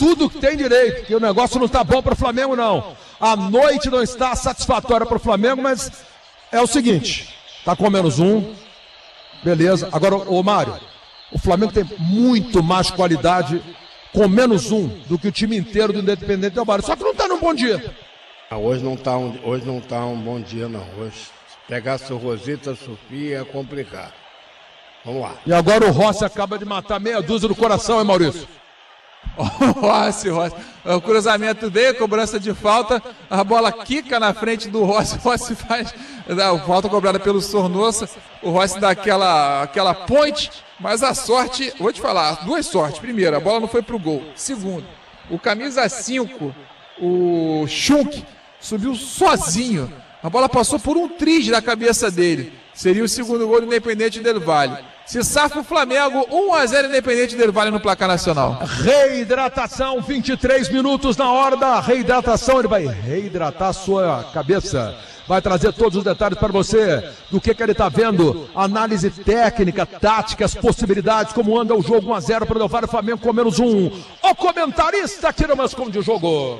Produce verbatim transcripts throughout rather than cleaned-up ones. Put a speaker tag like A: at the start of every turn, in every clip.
A: tudo que tem direito, que o negócio não tá bom para o Flamengo, não. A noite não está satisfatória para o Flamengo, mas é o seguinte, tá com menos um, beleza. Agora, ô Mário, o Flamengo tem muito mais qualidade com menos um do que o time inteiro do Independente Del Valle, só que não tá num bom dia.
B: Ah, hoje não tá um, hoje não tá um bom dia, não. Hoje, se pegasse o Rosita, Sofia, ia complicar. Vamos lá.
A: E agora o Rossi acaba de matar meia dúzia no coração, hein, Maurício?
C: Rossi, Rossi. O cruzamento veio, cobrança de falta, a bola quica na frente do Rossi, o Rossi faz a falta cobrada pelo Sornosa, o Rossi dá aquela, aquela ponte, mas a sorte, vou te falar, duas sortes. Primeiro, a bola não foi pro gol. Segundo, o camisa cinco, o Schunk, subiu sozinho. A bola passou por um triz na cabeça dele. Seria o segundo gol do Independente Del Valle. Se safa o Flamengo, um a zero Independente Del Valle no placar nacional.
A: Reidratação, vinte e três minutos na hora da reidratação. Ele vai reidratar a sua cabeça. Vai trazer todos os detalhes para você do que, que ele está vendo. Análise técnica, táticas, possibilidades, como anda o jogo. um a zero para o Del Valle, Flamengo com menos um. O comentarista tira mais como de jogo.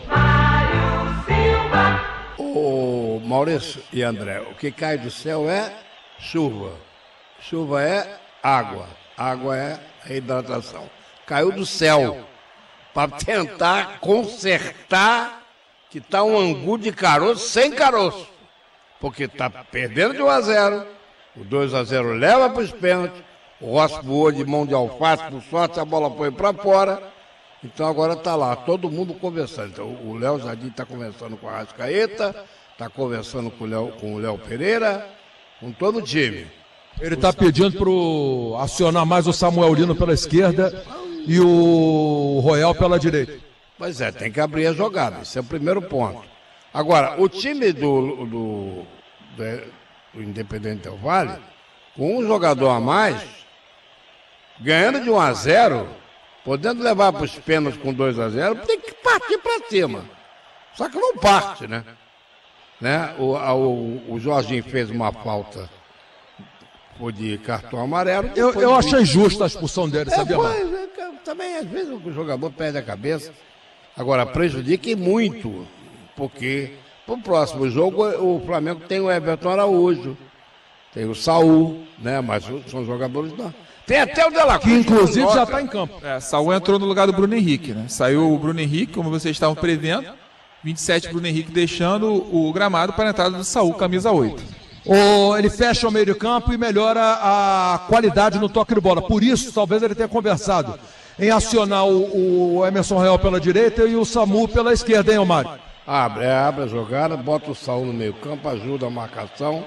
B: Ô Maurício e André, o que cai do céu é chuva. Chuva é água. Água é hidratação. Caiu do céu para tentar consertar que está um angu de caroço sem caroço. Porque está perdendo de um a zero. O dois a zero leva para os pênaltis. O Rossi voou de mão de alface, por sorte a bola foi para fora. Então agora está lá, todo mundo conversando. Então, o Léo Jardim está conversando com a Arrascaeta, está conversando com o Léo, com o Léo Pereira, com todo o time.
A: Ele está pedindo para acionar mais o Samuel Lino pela esquerda e o Royal pela direita.
B: Pois é, tem que abrir a jogada, esse é o primeiro ponto. Agora, o time do, do, do, do Independente Del Valle, com um jogador a mais, ganhando de um a zero, podendo levar para os pênaltis com dois a zero, tem que partir para cima. Só que não parte, né? né? O, a, o, o Jorginho fez uma falta foi de cartão amarelo.
A: Eu, eu de... achei justa a expulsão dele,
B: é,
A: sabia?
B: Foi, é, também, às vezes, o jogador perde a cabeça. Agora, prejudica e muito, porque para o próximo jogo o Flamengo tem o Everton Araújo, tem o Saul, né? Mas são jogadores não. Tem até o Dela Cruz,
A: que inclusive já está em campo.
C: É, Saul entrou no lugar do Bruno Henrique, né? Saiu o Bruno Henrique, como vocês estavam prevendo. vinte e sete Bruno Henrique deixando o gramado para a entrada do Saul, camisa oito.
A: Oh, ele fecha o meio de campo e melhora a qualidade no toque de bola. Por isso, talvez ele tenha conversado em acionar o, o Emerson Real pela direita e o Samu pela esquerda, hein, Mário?
B: Abre, abre a jogada, bota o Saul no meio campo, ajuda a marcação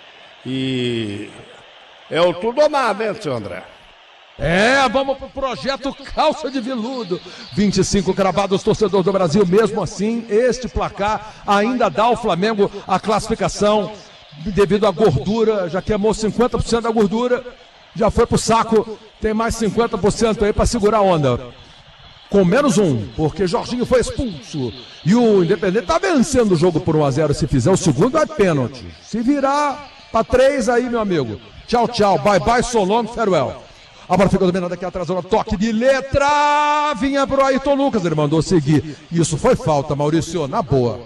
B: e é o tudo ou nada, hein, senhor André?
A: É, vamos pro projeto Calça de Veludo. vinte e cinco cravados, torcedor do Brasil. Mesmo assim, este placar ainda dá ao Flamengo a classificação devido à gordura. Já queimou cinquenta por cento da gordura, já foi pro saco. Tem mais cinquenta por cento aí para segurar a onda. Com menos um, porque Jorginho foi expulso. E o Independente tá vencendo o jogo por um a zero. Se fizer o segundo, é pênalti. Se virar para três aí, meu amigo. Tchau, tchau. Bye, bye, so long, farewell. A bola fica dominada aqui atrás, no toque de letra, vinha pro Ayrton Lucas, ele mandou seguir. Isso foi falta, Maurício, na boa.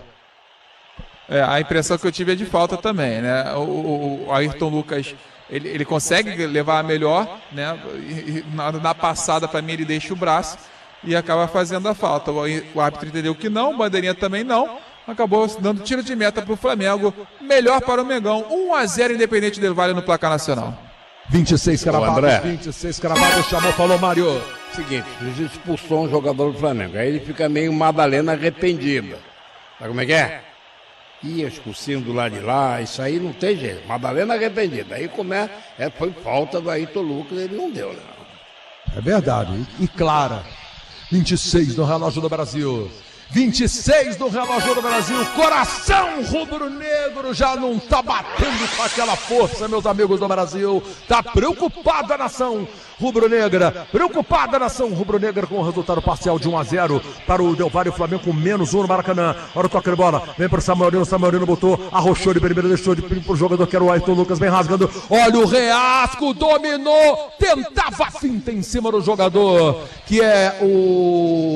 C: É, a impressão que eu tive é de falta também, né? O, o, o Ayrton Lucas, ele, ele consegue levar a melhor, né? E, na, na passada, para mim, ele deixa o braço e acaba fazendo a falta. O, o árbitro entendeu que não, o bandeirinha também não. Acabou dando tiro de meta para o Flamengo. Melhor para o Mengão, um a zero Independente Del Valle no placar nacional.
A: vinte e seis cravados, vinte e seis cravados, chamou, falou Mário.
B: Seguinte, ele expulsou um jogador do Flamengo, aí ele fica meio Madalena arrependida. Sabe como é que é? Ih, expulsinho do lado de lá, isso aí não tem jeito, Madalena arrependida. Aí como é, é foi falta do Ayrton Lucas, ele não deu, né?
A: É verdade, e, e clara. vinte e seis no relógio do Brasil. vinte e seis do relógio do Brasil, coração rubro-negro já não tá batendo com aquela força, meus amigos do Brasil. Tá preocupada a nação rubro-negra, preocupada a nação rubro-negra com o resultado parcial de um a zero para o Del Valle, o Flamengo com menos um no Maracanã. Olha o toque de bola, vem pro Samuelino, o Samuelino botou, arrochou de primeiro, deixou de pro jogador que era o Ayrton Lucas, vem rasgando. Olha o Reasco, dominou, tentava a finta em cima do jogador, que é o